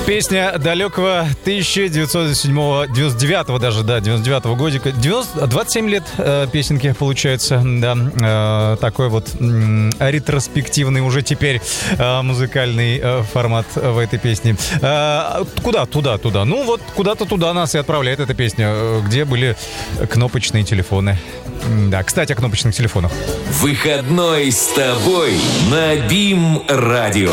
Песня далекого 1999 даже, да, 99-го годика. 27 лет песенки, получается, да. Такой вот ретроспективный уже теперь музыкальный формат в этой песне. Куда? Туда. Ну вот куда-то туда нас и отправляет эта песня, где были кнопочные телефоны. Да, кстати, о кнопочных телефонах. Выходной с тобой на БИМ-радио.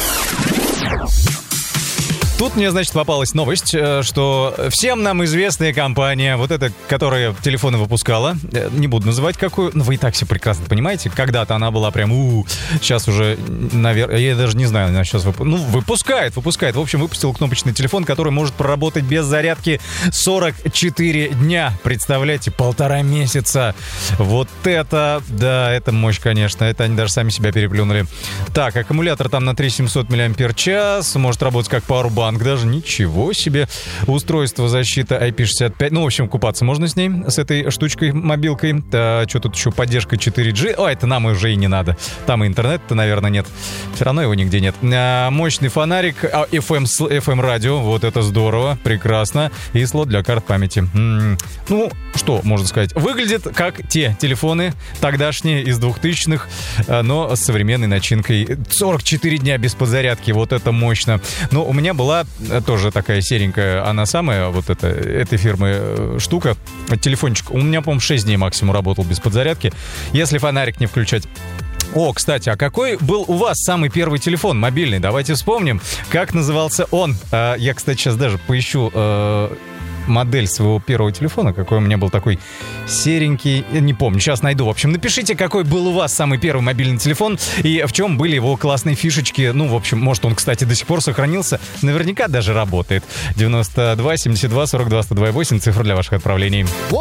Тут мне, значит, попалась новость, что всем нам известная компания, вот эта, которая телефоны выпускала, не буду называть какую, но вы и так все прекрасно понимаете, когда-то она была прям, сейчас уже, наверное, я даже не знаю, она сейчас выпускает. В общем, выпустил кнопочный телефон, который может проработать без зарядки 44 дня. Представляете, 1,5 месяца. Вот это, да, это мощь, конечно, это они даже сами себя переплюнули. Так, аккумулятор там на 3700 мАч, может работать как пауэрбанк. Даже ничего себе. Устройство защиты IP65. Ну, в общем, купаться можно с ней, с этой штучкой, мобилкой. Что тут еще? Поддержка 4G. О, это нам уже и не надо. Там и интернета, наверное, нет. Все равно его нигде нет. Мощный фонарик. FM радио. Вот это здорово. Прекрасно. И слот для карт памяти. Ну, что можно сказать? Выглядит как те телефоны тогдашние из 2000-х, но с современной начинкой. 44 дня без подзарядки. Вот это мощно. Но у меня была тоже такая серенькая, она самая, вот этой фирмы штука, телефончик. У меня, по-моему, 6 дней максимум работал без подзарядки, если фонарик не включать. О, кстати, а какой был у вас самый первый телефон мобильный? Давайте вспомним, как назывался он. Я, кстати, сейчас даже поищу модель своего первого телефона, какой у меня был такой серенький, не помню, сейчас найду. В общем, напишите, какой был у вас самый первый мобильный телефон и в чем были его классные фишечки. Ну, в общем, может, он, кстати, до сих пор сохранился. Наверняка даже работает. 92 72 42 102 8, цифра для ваших отправлений.